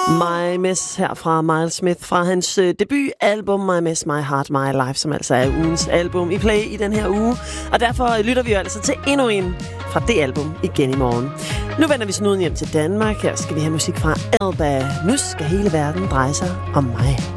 My Mess her fra Miles Smith fra hans debutalbum My Mess, My Heart, My Life, som altså er ugens album i play i den her uge. Og derfor lytter vi jo altså til endnu en fra det album igen i morgen. Nu vender vi snuden hjem til Danmark. Her skal vi have musik fra Alba. Nu skal hele verden dreje sig om mig.